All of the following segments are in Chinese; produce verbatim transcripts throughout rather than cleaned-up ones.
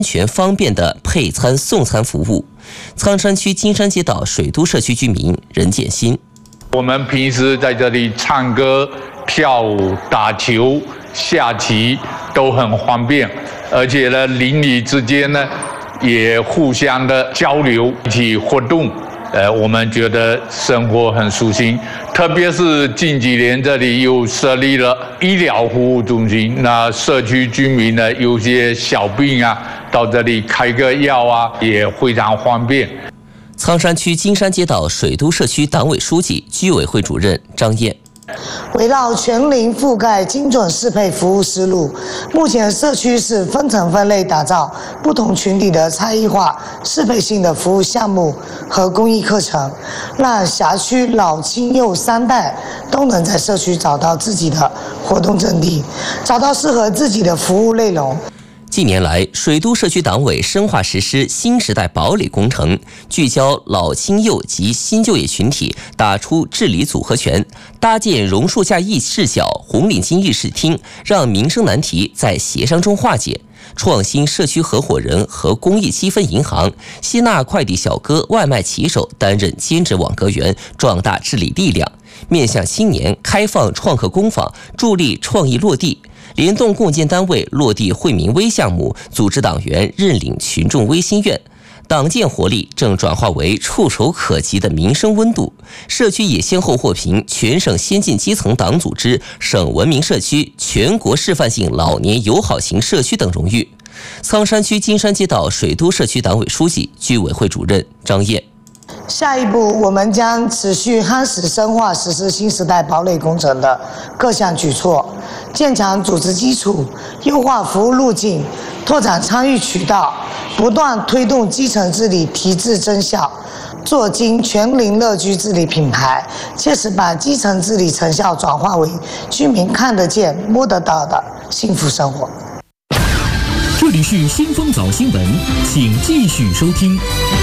全方便的配餐送餐服务。苍山区金山街道水都社区居民任建新： 我们平时在这里唱歌、跳舞、打球、下棋都很方便，而且呢，邻里之间呢也互相的交流，一起活动。呃，我们觉得生活很舒心，特别是近几年这里又设立了医疗服务中心，那社区居民呢有些小病啊，到这里开个药啊，也非常方便。 苍山区金山街道水都社区党委书记、居委会主任张燕。 围绕全龄覆盖精准适配服务思路，目前社区是分层分类打造不同群体的差异化适配性的服务项目和公益课程，让辖区老青幼三代都能在社区找到自己的活动阵地，找到适合自己的服务内容。 近年来，水都社区党委深化实施新时代堡垒工程，聚焦老青幼及新就业群体，打出治理组合拳，搭建榕树下一视角、红领巾议事厅，让民生难题在协商中化解。创新社区合伙人和公益积分银行，吸纳快递小哥、外卖骑手担任兼职网格员，壮大治理力量。面向青年，开放创客工坊，助力创意落地。联动共建单位落地惠民微项目，组织党员认领群众微心愿，党建活力正转化为触手可及的民生温度。社区也先后获评全省先进基层党组织、省文明社区、全国示范性老年友好型社区等荣誉。苍山区金山街道水都社区党委书记、居委会主任张燕。 下一步，我们将持续夯实深化实施新时代堡垒工程的各项举措，建强组织基础，优化服务路径，拓展参与渠道，不断推动基层治理提质增效，做精全龄乐居治理品牌，切实把基层治理成效转化为居民看得见、摸得到的幸福生活。 这里是新风早新闻，请继续收听。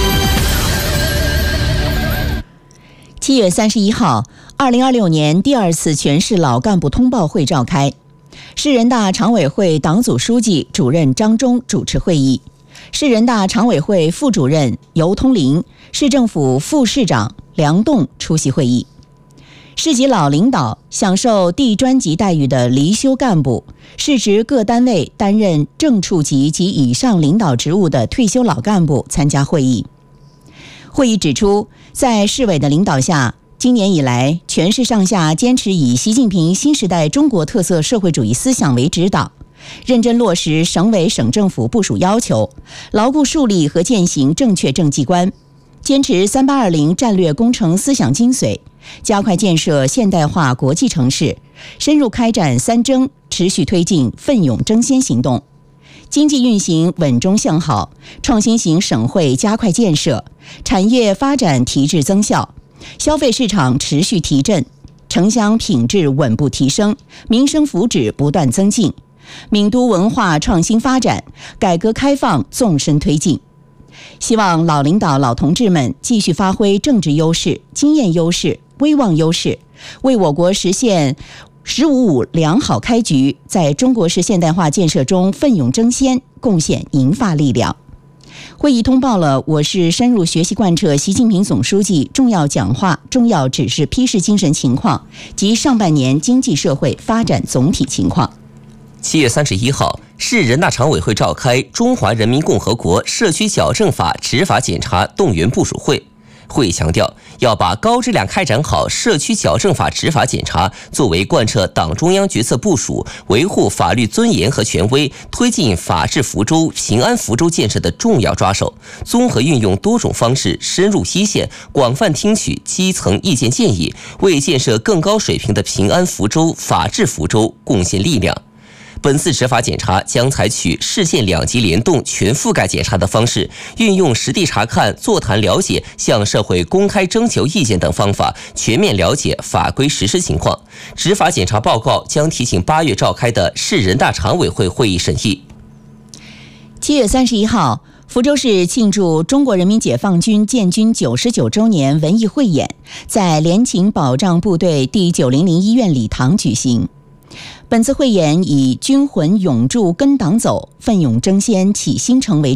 七月三十一号，二零二六年第二次全市老干部通报会召开，市人大常委会党组书记、主任张忠主持会议，市人大常委会副主任尤通林、市政府副市长梁栋出席会议。市级老领导、享受地专级待遇的离休干部、市直各单位担任正处级及以上领导职务的退休老干部参加会议。会议指出，在市委的领导下，今年以来，全市上下坚持以习近平新时代中国特色社会主义思想为指导，认真落实省委省政府部署要求，牢固树立和践行正确政绩观，坚持三八二零战略工程思想精髓，加快建设现代化国际城市，深入开展三征，持续推进奋勇争先行动。经济运行稳中向好，创新型省会加快建设，产业发展提质增效，消费市场持续提振，城乡品质稳步提升，民生福祉不断增进，闽都文化创新发展，改革开放纵深推进。希望老领导、老同志们继续发挥政治优势、经验优势、威望优势，为我国实现十五五良好开局，在中国式现代化建设中奋勇争先，贡献银发力量。会议通报了我市深入学习贯彻习近平总书记重要讲话、重要指示批示精神情况及上半年经济社会发展总体情况。 七月三十一号，市人大常委会召开《中华人民共和国社区矫正法执法检查动员部署会》。会议强调，要把高质量开展好社区矫正法执法检查作为贯彻党中央决策部署、维护法律尊严和权威、推进法治福州、平安福州建设的重要抓手，综合运用多种方式深入一线，广泛听取基层意见建议，为建设更高水平的平安福州、法治福州贡献力量。本次执法检查将采取市县两级联动全覆盖检查的方式，运用实地查看、座谈了解、向社会公开征求意见等方法，全面了解法规实施情况。执法检查报告将提请八月召开的市人大常委会会议审议。 七月三十一号，福州市庆祝中国人民解放军建军九十九周年文艺汇演在联勤保障部队第九零零医院礼堂举行。本次汇演以军魂永驻跟党走、奋勇争先起新城为